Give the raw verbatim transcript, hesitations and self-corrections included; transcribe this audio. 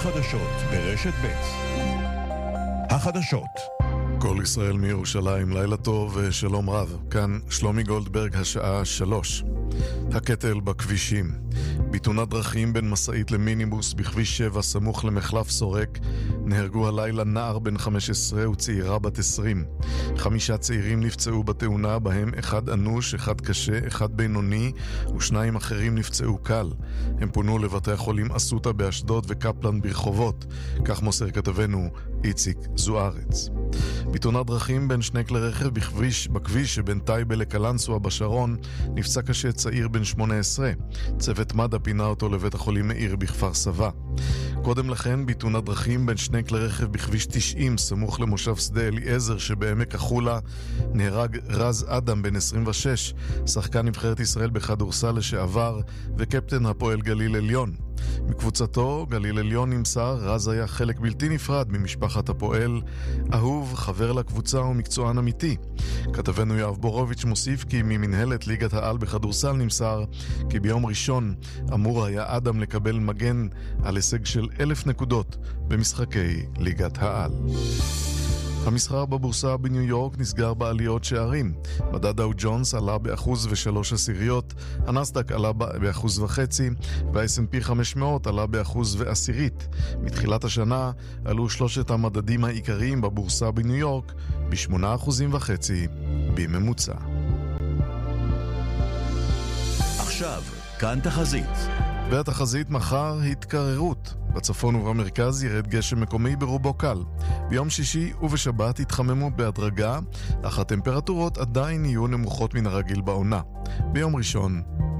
החדשות ברשת ב'. החדשות. כל ישראל מירושלים, לילה טוב ושלום רב. כאן שלומי גולדברג, השעה שלוש. הקטל בכבישים. בתאונת דרכים בין מסעית למיניבוס בכביש שבע סמוך למחלף סורק נהרגו הלילה נער בן חמש עשרה וצעירה בת עשרים. חמישה צעירים נפצעו בתאונה, בהם אחד אנוש, אחד קשה, אחד בינוני ושניים אחרים נפצעו קל. הם פונו לבתי החולים אסותא באשדוד וקפלן ברחובות, כך מוסר כתבנו איציק זוארץ. בתאונת דרכים בין שני כלי רכב בכביש, בכביש שבין טייבה לקלנסווה בשרון נפצע קשה צעיר בן שמונה עשרה. צוות מד"א פינה אותו לבית החולים מאיר בכפר סבא. קודם לכן בתאונת דרכים בין שני כלי רכב בכביש תשעים סמוך למושב שדה אליעזר שבעמק החולה נהרג רז אדם בן עשרים ושש, שחקן נבחרת ישראל בכדורסל לשעבר וקפטן הפועל גליל עליון. מקבוצתו גליל עליון נמסר, רז היה חלק בלתי נפרד ממשפחת הפועל, אהוב, חבר לקבוצה ומקצוען אמיתי. כתבנו יואב בורוביץ' מוסיף כי ממנהלת ליגת העל בכדורסל נמסר כי ביום ראשון אמור היה אדם לקבל מגן על הישג של אלף נקודות במשחקי ליגת העל. המסחר בבורסה בניו יורק נסגר בעליות שערים. מדד דאו ג'ונס עלה באחוז ושלוש עשיריות, הנסדק עלה באחוז וחצי, וה-אס אנד פי חמש מאות עלה באחוז ועשירית. מתחילת השנה עלו שלושת המדדים העיקריים בבורסה בניו יורק בשמונה אחוזים וחצי בממוצע. עכשיו, כאן תחזית. והתחזית מחר התקררות. בצפון ובמרכז ירד גשם מקומי ברובו קל. ביום שישי ובשבת יתחממו בהדרגה, אך הטמפרטורות עדיין יהיו נמוכות מן הרגיל בעונה. ביום ראשון